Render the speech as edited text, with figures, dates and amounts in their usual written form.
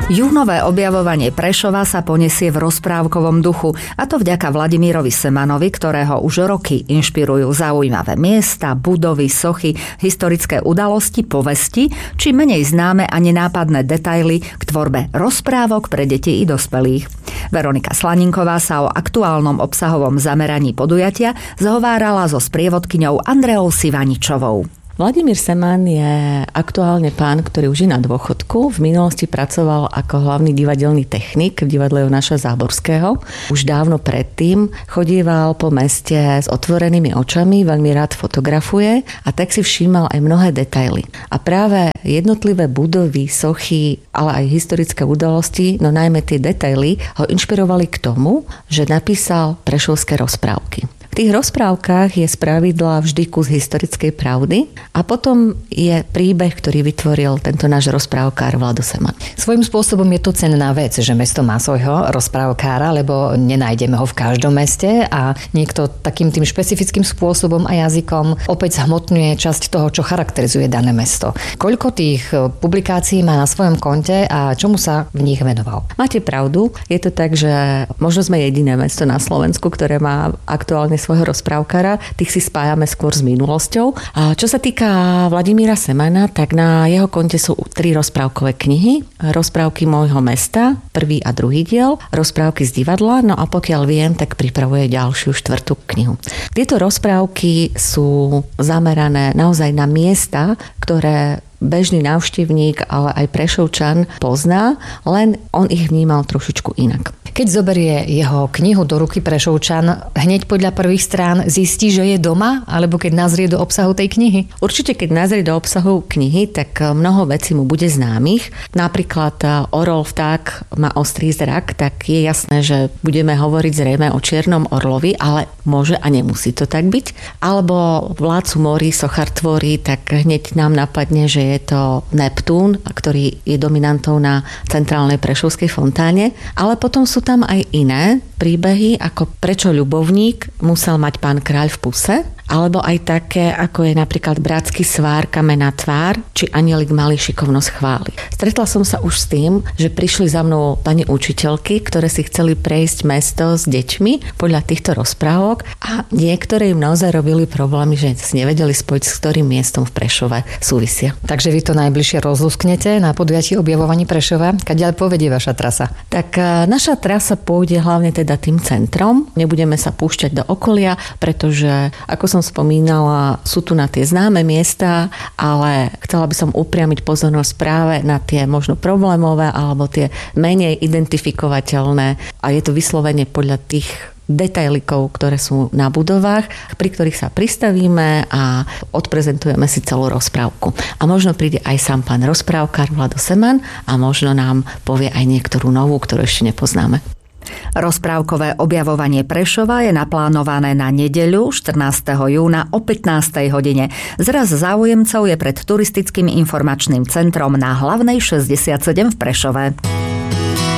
Júnové objavovanie Prešova sa poniesie v rozprávkovom duchu, a to vďaka Vladimírovi Semanovi, ktorého už roky inšpirujú zaujímavé miesta, budovy, sochy, historické udalosti, povesti, či menej známe a nenápadné detaily k tvorbe rozprávok pre deti i dospelých. Veronika Slaninková sa o aktuálnom obsahovom zameraní podujatia zhovárala so sprievodkyňou Andreou Sivaničovou. Vladimír Seman je aktuálne pán, ktorý už je na dôchodku. V minulosti pracoval ako hlavný divadelný technik v divadle Jonáša Záborského. Už dávno predtým chodíval po meste s otvorenými očami, veľmi rád fotografuje a tak si všímal aj mnohé detaily. A práve jednotlivé budovy, sochy, ale aj historické udalosti, no najmä tie detaily, ho inšpirovali k tomu, že napísal prešovské rozprávky. V tých rozprávkach je spravidla vždy kus historickej pravdy a potom je príbeh, ktorý vytvoril tento náš rozprávkár Vlado Seman. Svojím spôsobom je to cenná vec, že mesto má svojho rozprávkára, lebo nenájdeme ho v každom meste a niekto takým tým špecifickým spôsobom a jazykom opäť zhmotňuje časť toho, čo charakterizuje dané mesto. Koľko tých publikácií má na svojom konte a čomu sa v nich venoval? Máte pravdu, je to tak, že možno sme jediné mesto na Slovensku, ktoré má aktuálne svojho rozprávkara, tých si spájame skôr s minulosťou. A čo sa týka Vladimíra Semana, tak na jeho konte sú 3 rozprávkové knihy. Rozprávky môjho mesta, 1. a 2. diel, rozprávky z divadla, no a pokiaľ viem, tak pripravuje ďalšiu 4. knihu. Tieto rozprávky sú zamerané naozaj na miesta, ktoré bežný návštevník, ale aj Prešovčan pozná, len on ich vnímal trošičku inak. Keď zoberie jeho knihu do ruky Prešovčan, hneď podľa prvých strán zistí, že je doma, alebo keď nazrie do obsahu tej knihy? Určite, keď nazrie do obsahu knihy, tak mnoho vecí mu bude známych. Napríklad orol vták má ostrý zrak, tak je jasné, že budeme hovoriť zrejme o čiernom orlovi, ale môže a nemusí to tak byť. Alebo vládcu morí sochar tvorí, tak hneď nám napadne, že je to Neptún, ktorý je dominantou na centrálnej Prešovskej fontáne, ale potom sú tam aj iné príbehy, ako prečo ľubovník musel mať pán kráľ v puse, alebo aj také, ako je napríklad bratský svár, kamená tvár, či anielik malý šikovnosť chváli. Stretla som sa už s tým, že prišli za mnou pani učiteľky, ktoré si chceli prejsť mesto s deťmi podľa týchto rozprávok a niektoré im naozaj robili problémy, že si nevedeli spojiť, s ktorým miestom v Prešove súvisia. Takže vy to najbližšie rozlusknete na podujatí objavovaní Prešova. Kadiaľ povedie vaša trasa? Tak naša trasa pôjde hlavne teda tým centrom. Nebudeme sa púšťať do okolia, pretože, ako som spomínala, sú tu na tie známe miesta, ale chcela by som upriamiť pozornosť práve na tie možno problémové alebo tie menej identifikovateľné a je to vyslovene podľa tých detailikov, ktoré sú na budovách, pri ktorých sa pristavíme a odprezentujeme si celú rozprávku. A možno príde aj sám pán rozprávkar Vlado Seman a možno nám povie aj niektorú novú, ktorú ešte nepoznáme. Rozprávkové objavovanie Prešova je naplánované na nedeľu 14. júna o 15. hodine. Zraz záujemcov je pred turistickým informačným centrom na Hlavnej 67 v Prešove.